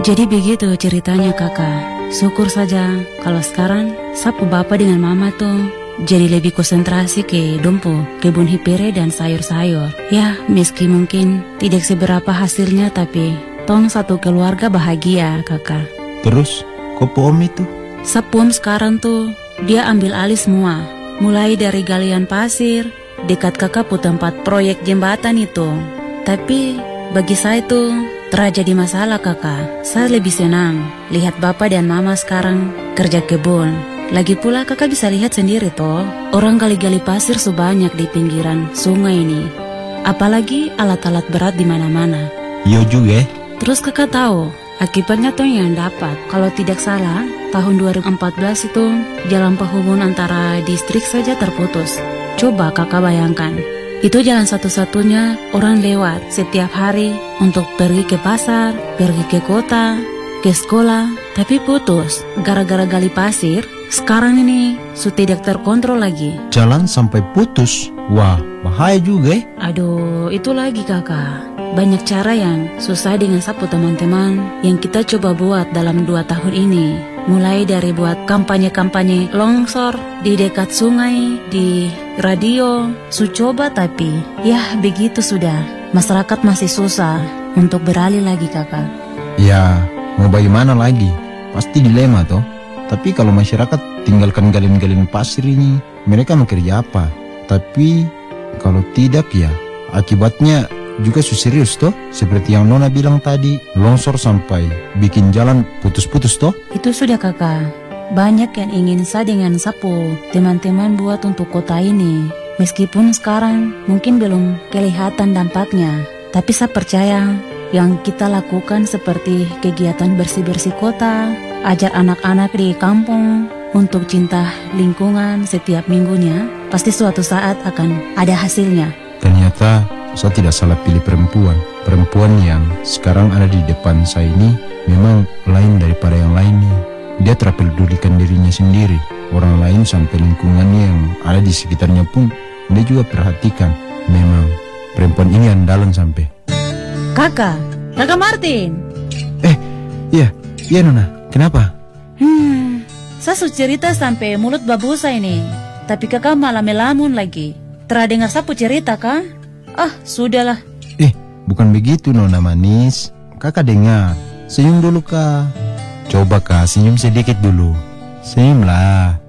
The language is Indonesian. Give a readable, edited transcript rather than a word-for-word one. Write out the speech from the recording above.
Jadi begitu ceritanya kakak. Syukur saja kalau sekarang sapu bapak dengan mama tuh jadi lebih konsentrasi ke dompo, kebun hipere dan sayur-sayur. Ya, meski mungkin tidak seberapa hasilnya, tapi tong satu keluarga bahagia kakak. Terus, kopo om itu? Sapu om sekarang tuh dia ambil alih semua, mulai dari galian pasir dekat kakak pu tempat proyek jembatan itu. Tapi bagi saya tuh terjadi masalah kakak. Saya lebih senang lihat bapak dan mama sekarang kerja kebun. Lagi pula kakak bisa lihat sendiri toh, orang gali-gali pasir sebanyak di pinggiran sungai ini. Apalagi alat-alat berat di mana-mana. Iya juga. Terus kakak tahu akibatnya tuh yang dapat. Kalau tidak salah, tahun 2014 itu jalan penghubung antara distrik saja terputus. Coba kakak bayangkan, itu jalan satu-satunya orang lewat setiap hari untuk pergi ke pasar, pergi ke kota, ke sekolah. Tapi putus, gara-gara gali pasir. Sekarang ini sudah tidak terkontrol lagi. Jalan sampai putus? Wah, bahaya juga. Aduh, itu lagi kakak. Banyak cara yang susah dengan sapu teman-teman yang kita coba buat dalam 2 tahun ini. Mulai dari buat kampanye-kampanye longsor di dekat sungai, di radio, coba tapi ya begitu sudah. Masyarakat masih susah untuk beralih lagi kakak. Ya, mau bagaimana lagi? Pasti dilema toh. Tapi kalau masyarakat tinggalkan galin-galin pasir ini, mereka mau kerja apa? Tapi kalau tidak ya, akibatnya juga serius toh. Seperti yang Nona bilang tadi, longsor sampai bikin jalan putus-putus toh. Itu sudah kakak. Banyak yang ingin saya dengan sapu teman-teman buat untuk kota ini. Meskipun sekarang mungkin belum kelihatan dampaknya, tapi saya percaya yang kita lakukan seperti kegiatan bersih-bersih kota, ajar anak-anak di kampung untuk cinta lingkungan setiap minggunya, pasti suatu saat akan ada hasilnya. Ternyata saya tidak salah pilih perempuan. Perempuan yang sekarang ada di depan saya ini memang lain daripada yang lain nih. Dia terpedulikan dirinya sendiri. Orang lain sampai lingkungannya yang ada di sekitarnya pun dia juga perhatikan. Memang perempuan ini andalan sampai. Kakak Martin. Iya Nona, kenapa? Saya sudah cerita sampai mulut babusa ini, tapi kakak malah melamun lagi. Terdengar sapu cerita kah? Ah, sudahlah. Bukan begitu Nona manis. Kakak dengar. Senyum dulu kak. Coba kak, senyum sedikit dulu. Senyumlah.